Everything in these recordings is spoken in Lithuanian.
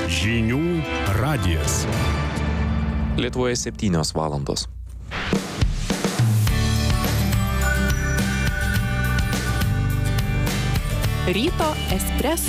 Žinių radijas. Lietuvoje 7 valandos. Ryto espreso.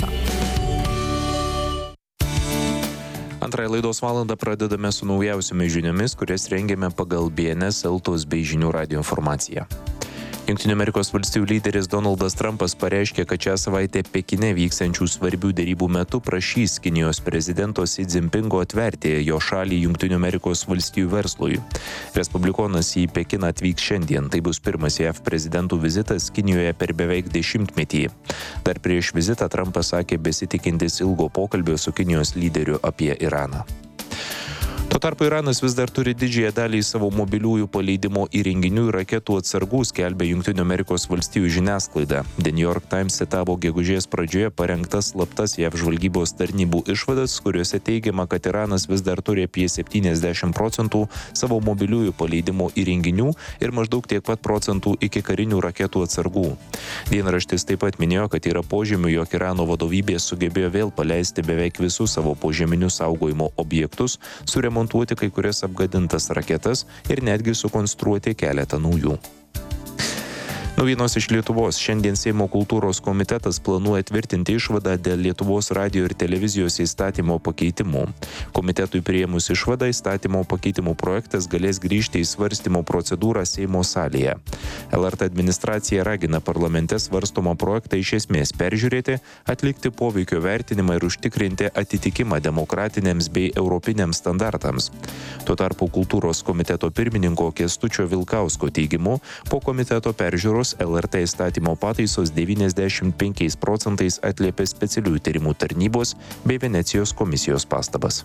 Antrąją laidos valandą pradedame su naujausiomis žiniomis, kurias rengiame pagal BNS, Eltos bei Žinių radijo informaciją. Jungtinių Amerikos valstijų lyderis Donaldas Trumpas pareiškė, kad šią savaitę Pekine vyksiančių svarbių derybų metu prašys Kinijos prezidento Xi Jinpingo atverti jo šalį Jungtinių Amerikos valstijų verslui. Respublikonas į Pekiną atvyks šiandien. Tai bus pirmas JAV prezidentų vizitas Kinijoje per beveik 10-metį. Dar prieš vizitą Trumpas sakė besitikintis ilgo pokalbio su Kinijos lyderiu apie Iraną. Tuo tarpu Iranas vis dar turi didžiąją dalį savo mobiliųjų paleidimo įrenginių ir raketų atsargų, skelbia Jungtinių Amerikos valstijų žiniasklaida. The New York Times citavo gegužės pradžioje parengtas slaptas JAV žvalgybos tarnybų išvadas, kuriuose teigiama, kad Iranas vis dar turi apie 70% savo mobiliųjų paleidimo įrenginių ir maždaug tiek pat procentų iki karinių raketų atsargų. Dienraštis taip pat minėjo, kad yra požymių, jog Irano vadovybė sugebėjo vėl paleisti beveik visus savo požeminius saugojimo objektus, suremontuoti kai kurias apgadintas raketas ir netgi sukonstruoti keletą naujų. Naujienos iš Lietuvos. Šiandien Seimo kultūros komitetas planuoja tvirtinti išvadą dėl Lietuvos radijo ir televizijos įstatymo pakeitimų. Komitetui priėmus išvadą, įstatymo pakeitimų projektas galės grįžti į svarstymo procedūrą Seimo salėje. LRT administracija ragina parlamente svarstomą projektą iš esmės peržiūrėti, atlikti poveikio vertinimą ir užtikrinti atitikimą demokratiniams bei europiniams standartams. Tuo tarpu kultūros komiteto pirmininko Kęstučio Vilkausko teigimu, po komiteto peržiūros LRT įstatymo pataisos 95% atliepia specialiųjų tyrimų tarnybos bei Venecijos komisijos pastabas.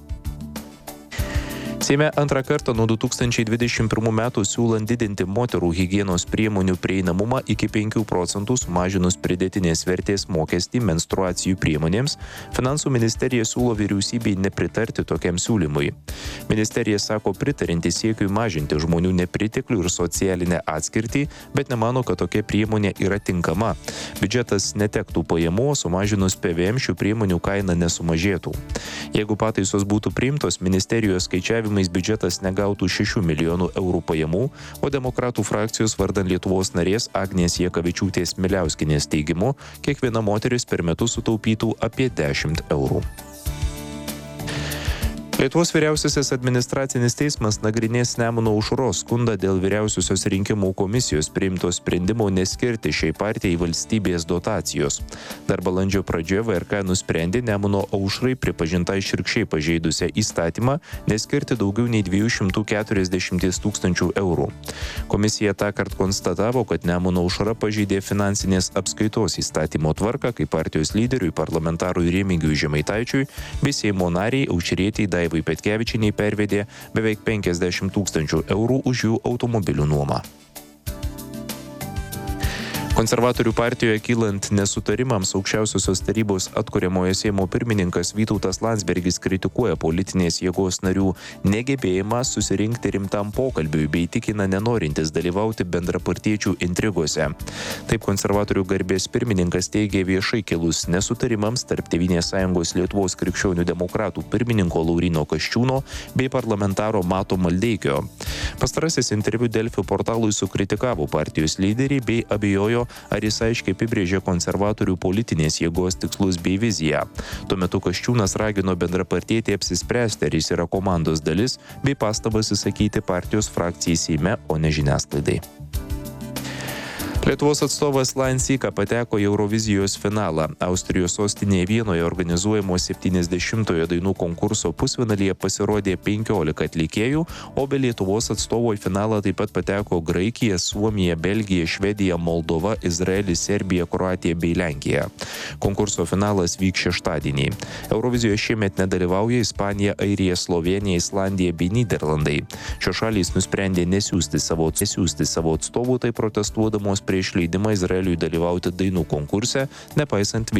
Seime antrą kartą nuo 2021 metų siūlant didinti moterų higienos priemonių prieinamumą iki 5% sumažinus pridėtinės vertės mokestį menstruacijų priemonėms, Finansų ministerija siūlo vyriausybei nepritarti tokiam siūlymui. Ministerija sako pritarinti siekiui mažinti žmonių nepriteklių ir socialinę atskirtį, bet nemano, kad tokia priemonė yra tinkama. Biudžetas netektų pajamų, sumažinus PVM šių priemonių kaina nesumažėtų. Jeigu pataisos būtų priimtos, ministerijos skaičiavimais biudžetas negautų 6 milijonų eurų pajamų, o demokratų frakcijos vardan Lietuvos narės Agnės Jakavičiūtės Miliauskienės teigimu, kiekviena moteris per metus sutaupytų apie 10 eurų. Lietuvos vyriausiasis administracinis teismas nagrinės Nemuno aušros skundą dėl vyriausiosios rinkimų komisijos priimto sprendimo neskirti šiai partijai valstybės dotacijos. Dar balandžio pradžioje VRK nusprendė Nemuno aušrai pripažintai šiurkščiai pažeidusią įstatymą neskirti daugiau nei 240 tūkstančių eurų. Komisija tąkart konstatavo, kad Nemuno aušra pažeidė finansinės apskaitos įstatymo tvarką, kai partijos lyderiui parlamentarui Remigijui Žemaitaičiui bei Seimo nariai Aušrietei Daivai Petkevičienei pervedė beveik 50 tūkstančių eurų už jų automobilių nuomą. Konservatorių partijoje kylant nesutarimams aukščiausiosios tarybos atkuriamojo Seimo pirmininkas Vytautas Landsbergis kritikuoja politinės jėgos narių negebėjimą susirinkti rimtam pokalbiui bei tikina nenorintis dalyvauti bendrapartiečių intrigose. Taip konservatorių garbės pirmininkas teigė viešai kilus nesutarimams tarp Tėvynės sąjungos Lietuvos krikščionių demokratų pirmininko Lauryno Kasčiūno bei parlamentaro Mato Maldeikio. Pastarasis interviu Delfi portalui sukritikavo partijos lyderį bei abejojo, ar jis aiškiai apibrėžė konservatorių politinės jėgos tikslus bei viziją. Tuo metu Kasčiūnas ragino bendrapartietį apsispręsti, ar jis yra komandos dalis, bei pastabas įsakyti partijos frakcijai Seime, o ne žiniasklaidai. Lietuvos atstovas Lain Sika pateko į Eurovizijos finalą. Austrijos sostinėje Vienoje organizuojamo 70-ojo dainų konkurso pusfinalyje pasirodė 15 atlikėjų, o be Lietuvos atstovo į finalą taip pat pateko Graikija, Suomija, Belgija, Švedija, Moldova, Izraelis, Serbija, Kroatija bei Lenkija. Konkurso finalas vyks šeštadienį. Eurovizijoje šiemet nedalyvauja Ispanija, Airija, Slovėnija, Islandija bei Nyderlandai. Šios šalys nusprendė nesiųsti savo atstovų, tai protestuodamos prieš leidimą Izraeliui dalyvauti dainų konkurse, nepaisant